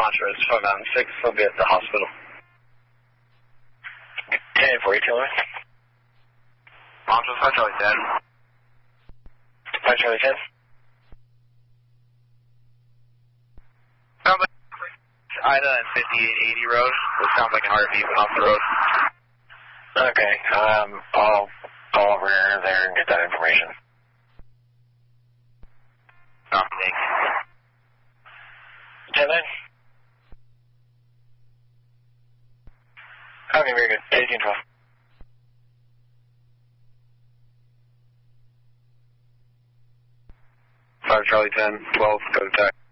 Montrose, 596. He'll be at the hospital. 10 for you, Taylor. Montrose, 5 Charlie 10. 5 Charlie 10. Sounds like Ida and 5880 Road. It sounds like an RV went off the road. Okay, I'll call over there and get that information. Thanks. 10-9. Okay, very good. 18-12. Charlie 10, 12, go to tech.